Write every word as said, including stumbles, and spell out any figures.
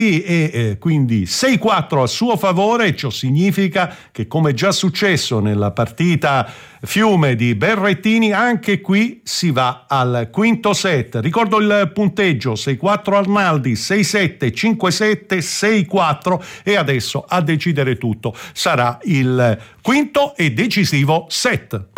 e eh, quindi sei quattro a suo favore. Ciò significa che, come già successo nella partita Fiume di Berrettini, anche qui si va al quinto set. Ricordo il punteggio: sei quattro Arnaldi, sei sette, cinque sette, sei quattro, e adesso a decidere tutto sarà il quinto e decisivo set.